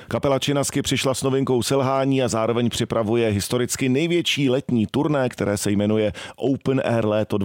Kapela Činasky přišla s novinkou Selhání a zároveň připravuje historicky největší letní turné, které se jmenuje Open Air Léto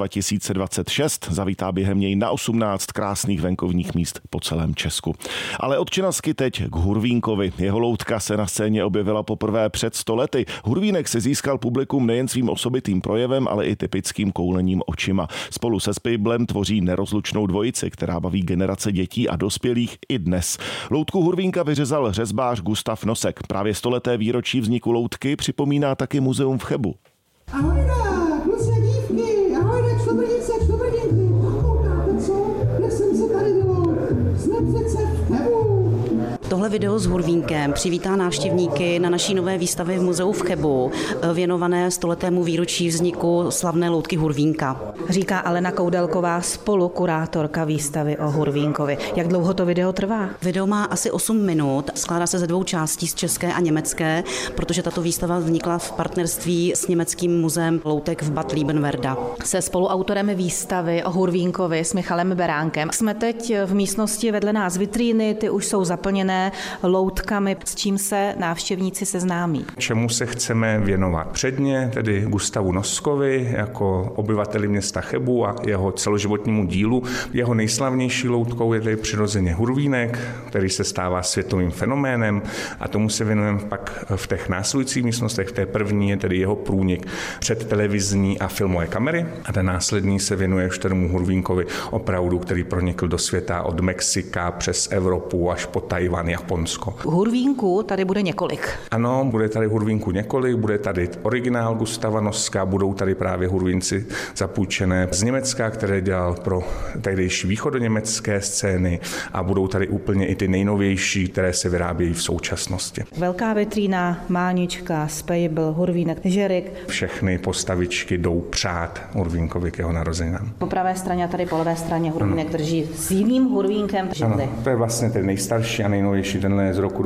2026. Zavítá během něj na 18 krásných venkovních míst po celém Česku. Ale od Činasky teď k Hurvínkovi. Jeho loutka se na scéně objevila poprvé před 100 lety. Hurvínek si získal publikum nejen svým osobitým projevem, ale i typickým koulením očima. Spolu se Spejblem tvoří nerozlučnou dvojici, která baví generace dětí a dospělých i dnes. Loutku Hurvínka vyřezal řezbář Gustav Nosek. Právě 100leté výročí vzniku loutky připomíná taky muzeum v Chebu. Ahojda, kluci a dívky, ahojda, čtvrtbrděnci a čtvrtbrděnky. Koukáte co? Kde jsem se tady dělal? Jsme přece v Chebu. Tohle video s Hurvínkem přivítá návštěvníky na naší nové výstavě v muzeu v Chebu, věnované 100letému výročí vzniku slavné loutky Hurvínka. Říká Alena Koudelková, spolukurátorka výstavy o Hurvínkovi. Jak dlouho to video trvá? Video má asi 8 minut, skládá se ze 2 částí, z české a německé, protože tato výstava vznikla v partnerství s německým muzeem loutek v Bad Liebenwerda. Se spoluautorem výstavy o Hurvínkovi s Michalem Beránkem. Jsme teď v místnosti vedle nás vitríny, ty už jsou zaplněné loutkami, s čím se návštěvníci seznámí. Čemu se chceme věnovat? Předně tedy Gustavu Noskovi jako obyvateli města Chebu a jeho celoživotnímu dílu. Jeho nejslavnější loutkou je tedy přirozeně Hurvínek, který se stává světovým fenoménem a tomu se věnujeme pak v těch následujících místnostech. V té první je tedy jeho průnik před televizní a filmové kamery a ten následní se věnuje už tomu Hurvínkovi opravdu, který pronikl do světa od Mexika přes Evropu až po Tajvan, Japonsko. Hurvínků tady bude několik. Ano, bude tady Hurvínku několik, bude tady originál Gustava Noska, budou tady právě Hurvínci zapůjčené z Německa, které dělal pro tehdejší východoněmecké scény a budou tady úplně i ty nejnovější, které se vyrábějí v současnosti. Velká vitrína, Mánička, Spejbl, Hurvínek, Žerik. Všechny postavičky jdou přát Hurvínkovi k jeho narozeninám. Po pravé straně a tady po levé straně Hurvínek drží s jiným Hurvínkem židli. To je vlastně ten nejstarší a nejnovější, tenhle je z roku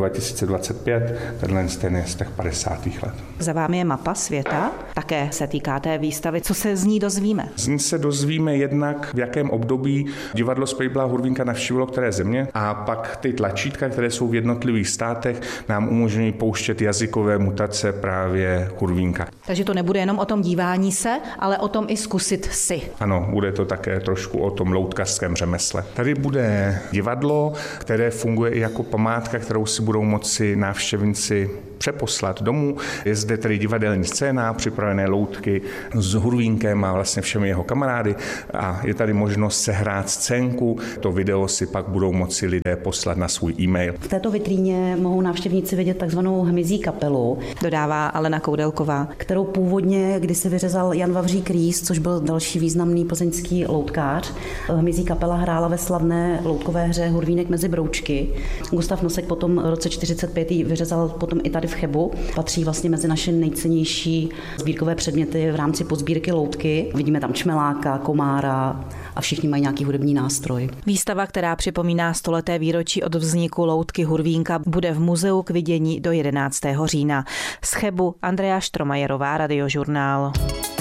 2025, tenhle je z těch 50. let. Za vámi je mapa světa, také se týká té výstavy. Co se z ní dozvíme? Z ní se dozvíme jednak, v jakém období divadlo Spejbla Hurvínka navštívilo které země a pak ty tlačítka, které jsou v jednotlivých státech, nám umožňují pouštět jazykové mutace právě Hurvínka. Takže to nebude jenom o tom dívání se, ale o tom i zkusit si. Ano, bude to také trošku o tom loutkařském řemesle. Tady bude divadlo, které funguje i jako památka, kterou si budou moci návštěvníci přeposlat domů. Je zde tedy divadelní scéna, připravené loutky s Hurvínkem a vlastně všemi jeho kamarády a je tady možnost sehrát scénku. To video si pak budou moci lidé poslat na svůj e-mail. V této vitríně mohou návštěvníci vidět takzvanou hmyzí kapelu, dodává Alena Koudelková, kterou původně kdysi vyřezal Jan Vavřík Rýs, což byl další významný plzeňský loutkář. Hmyzí kapela hrála ve slavné loutkové hře Hurvínek mezi broučky. Gustav Nosek potom v roce 1945 vyřezal potom i tady v Chebu. Patří vlastně mezi naše nejcennější sbírkové předměty v rámci podsbírky loutky. Vidíme tam čmeláka, komára a všichni mají nějaký hudební nástroj. Výstava, která připomíná 100leté výročí od vzniku loutky Hurvínka, bude v muzeu k vidění do 11. října. Z Chebu Andrea Štromajerová, Radiožurnál.